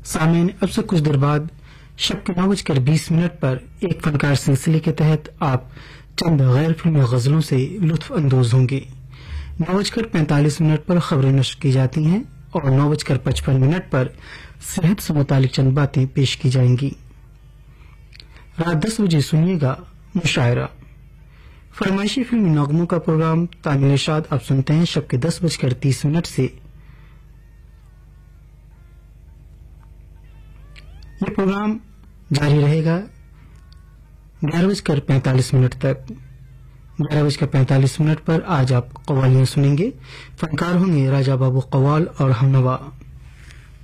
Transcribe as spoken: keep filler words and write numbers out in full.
सामईन अब से कुछ देर बाद शब के नौ बजकर बीस मिनट पर एक फनकार सिलसिले के तहत आप चंद गैर फिल्मी गजलों से लुत्फ अंदोज होंगे। नौ बजकर पैंतालीस मिनट पर खबरें नश्र की जाती हैं और नौ बजकर पचपन मिनट पर सेहत से मुतालिक चंद बातें पेश की जाएंगी। रात दस बजे सुनिएगा मुशायरा। फरमाइशी फिल्मी नगमों का प्रोग्राम तामिल इरशाद आप सुनते हैं शब के दस बजकर तीस मिनट से। ये प्रोग्राम जारी रहेगा ग्यारह बजकर पैंतालीस मिनट तक। ग्यारह बजकर पैंतालीस मिनट पर आज आप कव्वालियां सुनेंगे। फनकार होंगे राजा बाबू कव्वाल और हमनवा।